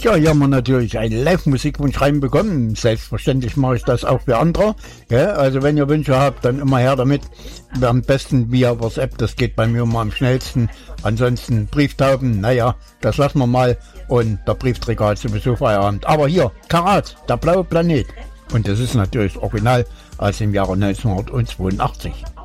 Ja, hier haben wir natürlich einen Live-Musikwunsch reinbekommen. Selbstverständlich mache ich das auch für andere. Ja, also wenn ihr Wünsche habt, dann immer her damit. Am besten via WhatsApp, das geht bei mir immer am schnellsten. Ansonsten Brieftauben, naja, das lassen wir mal. Und der Briefträger hat sowieso Feierabend. Aber hier, Karat, der blaue Planet. Und das ist natürlich das Original aus dem Jahre 1982.